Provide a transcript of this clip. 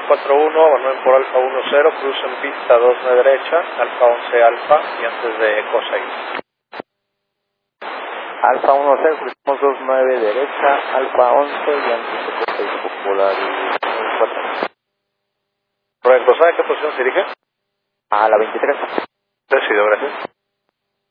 241, abandone por Alfa 10, cruce en pista 29 derecha, Alfa 11 Alfa y antes de Eco 6. Alfa 10, cruzamos 29 derecha, Alfa 11 y antes de Eco 6 Popular 4. Correcto, ¿sabe qué posición se dirige? A la 23. Decido, gracias.